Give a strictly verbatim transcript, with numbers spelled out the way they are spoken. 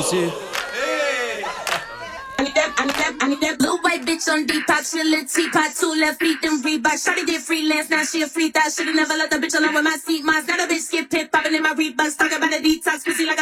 pussy. I need that, I need that, I need that blue white bitch on detox. She a little teapot, two left feet, then Reebok. Shawty did freelance, now she a free thought. Should've never let the bitch alone with my seat. Mine's not a bitch, skip pit, popping in my Reeboks. Talking about a detox, pussy like a